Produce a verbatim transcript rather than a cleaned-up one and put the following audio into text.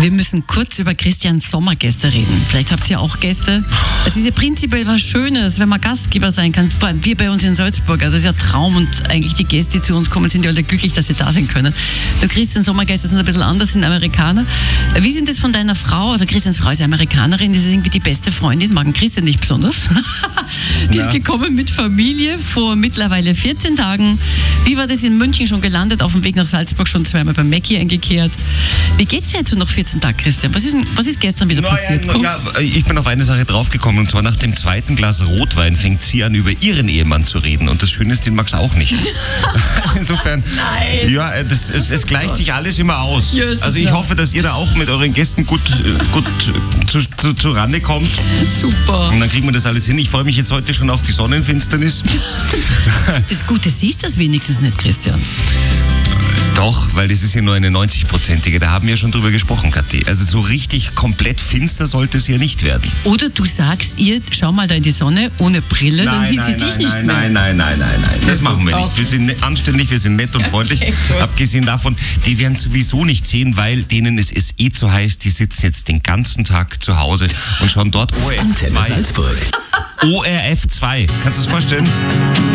Wir müssen kurz über Christians Sommergäste reden. Vielleicht habt ihr auch Gäste. Es ist ja prinzipiell was Schönes, wenn man Gastgeber sein kann. Vor allem wir bei uns in Salzburg. Also es ist ja Traum und eigentlich die Gäste, die zu uns kommen, sind ja alle glücklich, dass sie da sein können. Du, Christians Sommergäste sind ein bisschen anders, sind Amerikaner. Wie sind das von deiner Frau? Also Christians Frau ist ja Amerikanerin, das ist irgendwie die beste Freundin, mag Christian nicht besonders. Die ist gekommen mit Familie vor mittlerweile vierzehn Tagen. Wie war das in München schon gelandet, auf dem Weg nach Salzburg schon zweimal beim Mackie eingekehrt? Wie geht's dir jetzt so nach vierzehn Tagen, Christian? Was ist, was ist gestern wieder naja, passiert? Ja, ich bin auf eine Sache draufgekommen, und zwar nach dem zweiten Glas Rotwein fängt sie an, über ihren Ehemann zu reden, und das Schöne ist, den mag's auch nicht. Insofern, Nein. ja, das, es, es gleicht sich alles immer aus. Jesus, also ich ja. hoffe, dass ihr da auch mit euren Gästen gut, gut zu, zu, zu Rande kommt. Super. Und dann kriegen wir das alles hin. Ich freue mich jetzt heute schon auf die Sonnenfinsternis. Das Gute siehst das wenigstens nicht, Christian. Doch, weil das ist ja nur eine neunzig-prozentige. Da haben wir schon drüber gesprochen, Kathi. Also so richtig komplett finster sollte es ja nicht werden. Oder du sagst ihr, schau mal da in die Sonne ohne Brille, dann sieht sie dich nicht nein, mehr. Nein, nein, nein, nein, nein. Das machen wir nicht. Wir sind ne- anständig, wir sind nett und freundlich. Okay, gut. Abgesehen davon, die werden sowieso nicht sehen, weil denen es ist eh zu heiß. Die sitzen jetzt den ganzen Tag zu Hause und schauen dort O R F zwei. Salzburg. O R F zwei. Kannst du das vorstellen?